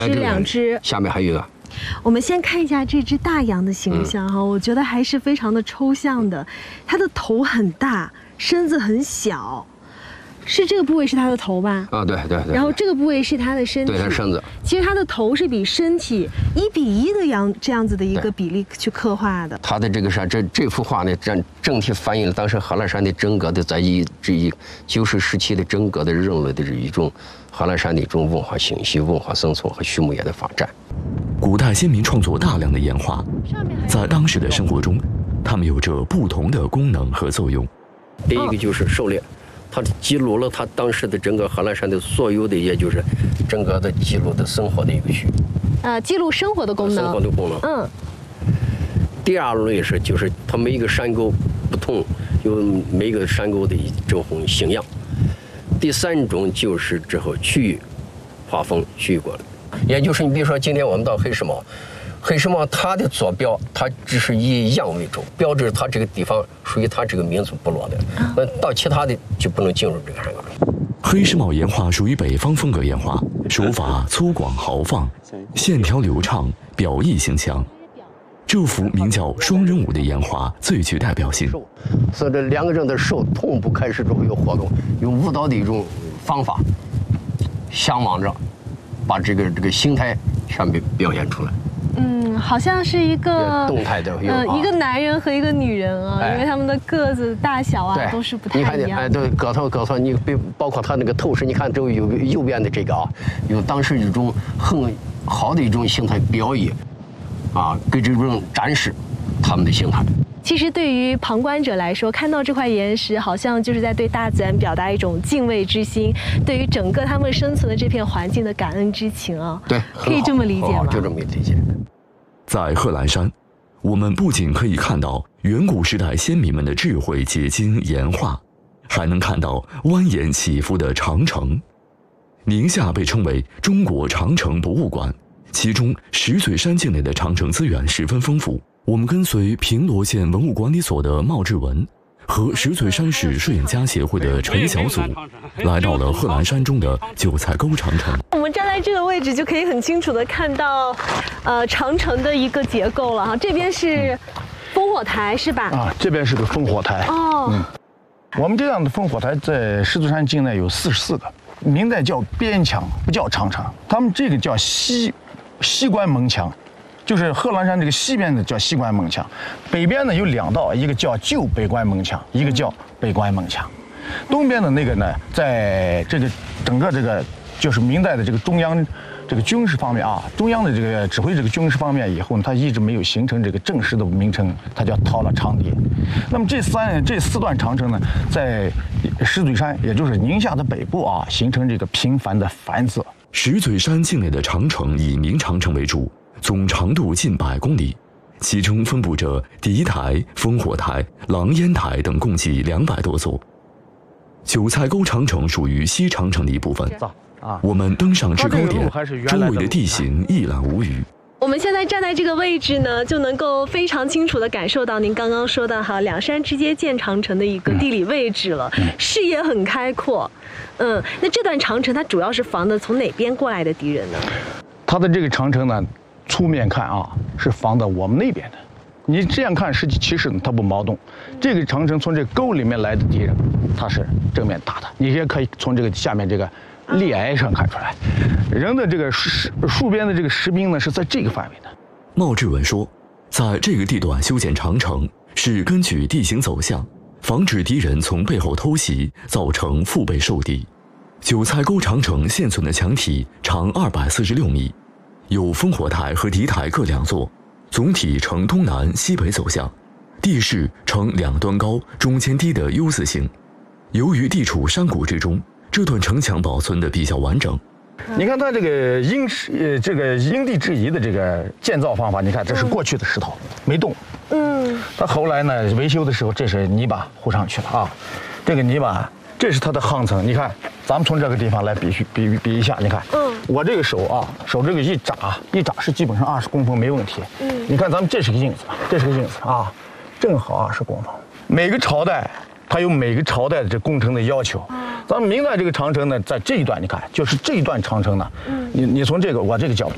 两只， 下面还有一个。 我们先看一下这只大羊的形象哈，我觉得还是非常的抽象的。它的头很大，身子很小，是这个部位是它的头吧？ 啊，对。 然后这个部位是它的身体， 对，它身子。 其实它的头是比身体1:1的这样子的一个比例去刻画的。 它的这个这幅画呢，整体反映了当时荷兰山的整个的在这一旧石时期的整个的人类的一种荷兰山的一种文化兴息、文化生存和畜牧业的发展。 古代先民创作大量的岩画，在当时的生活中，它们有着不同的功能和作用。 第一个就是狩猎，它记录了它当时的整个荷兰山的所有的，也就是整个的记录的生活的一个区。 记录生活的功能。 生活的功能。第二类就是它每一个山沟不同，有每个山沟的这种形样。第三种就是之后区域划分区域过来。也就是你比如说今天我们到黑石毛它的坐标它只是以羊为主，标志它这个地方属于它这个民族部落的，那到其他的就不能进入这个山沟。 黑石毛岩画属于北方风格岩画，手法粗犷豪放，线条流畅，表意性强。这幅名叫《双人舞》的岩画最具代表性。 所以这两个人的手同步开始之后有活动，用舞蹈的一种方法，向往着把这个形态全部表现出来。 好像是一个动态的， 一个男人和一个女人啊，因为他们的个子大小啊都是不太一样。 对，个头，你包括他那个头饰，你看这右边的这个啊，有当时一种很好的一种形态表意，给这种展示他们的形态。 其实对于旁观者来说，看到这块岩石，好像就是在对大自然表达一种敬畏之心，对于整个他们生存的这片环境的感恩之情啊。 对， 可以这么理解吗？ 就这么理解。 在贺兰山，我们不仅可以看到远古时代先民们的智慧结晶岩画，还能看到蜿蜒起伏的长城。宁夏被称为中国长城博物馆，其中石嘴山境内的长城资源十分丰富。我们跟随平罗县文物管理所的茂志文和石嘴山市摄影家协会的陈小祖，来到了贺兰山中的韭菜沟长城。 我们站在这个位置就可以很清楚地看到，长城的一个结构了哈。这边是烽火台是吧？ 这边是个烽火台。我们这样的烽火台在石嘴山境内有44个，明代叫边墙，不叫长城。他们这个叫西关门墙。就是贺兰山这个西边的叫西关门墙，北边呢有2道，一个叫旧北关门墙，一个叫北关门墙。东边的那个呢，在这个整个这个就是明代的这个中央这个军事方面中央的这个指挥这个军事方面以后呢，它一直没有形成这个正式的名称，它叫掏了长堤。那么这4段长城呢，在石嘴山，也就是宁夏的北部形成这个频繁的繁殖。 石嘴山境内的长城以明长城为主。总长度近100公里，其中分布着敌台、烽火台、狼烟台等共计200多座。韭菜沟长城属于西长城的一部分。我们登上制高点，周围的地形一览无余。 我们现在站在这个位置呢，就能够非常清楚地感受到您刚刚说的两山之间建长城的一个地理位置了，视野很开阔。那这段长城它主要是防的从哪边过来的敌人呢？ 它的这个长城呢，粗面看是防的我们那边的，你这样看其实它不矛盾。这个长城从这沟里面来的敌人，它是正面打的，你也可以从这个下面这个裂崖上看出来。人的这个戍边的这个士兵呢，是在这个范围的。 茂志文说，在这个地段修建长城是根据地形走向，防止敌人从背后偷袭，造成腹背受敌。韭菜沟长城现存的墙体长246米。有烽火台和敌台各2座，总体呈东南西北走向，地势呈2端高、中间低的 U 字形。由于地处山谷之中，这段城墙保存的比较完整。 你看它这个因地制宜的这个建造方法，你看这是过去的石头，没动。它后来呢维修的时候，这是泥巴糊上去了这个泥巴，这是它的夯层，你看。咱们从这个地方来比一下，你看，我这个手这个一扎是基本上20公分没问题。你看咱们这是个印子，正好20公分。每个朝代它有每个朝代的这工程的要求。咱们明代这个长城呢，在这一段你看，就是这一段长城呢，你从我这个角度